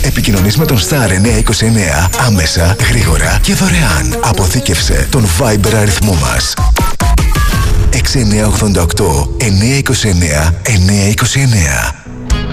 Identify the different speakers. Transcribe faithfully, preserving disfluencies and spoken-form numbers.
Speaker 1: Επικοινωνείς με τον Star εννιακόσια είκοσι εννέα άμεσα, γρήγορα και δωρεάν. Αποθήκευσε τον Viber αριθμό μας. έξι εννιά οκτώ οκτώ εννιακόσια είκοσι εννέα εννιακόσια είκοσι εννέα.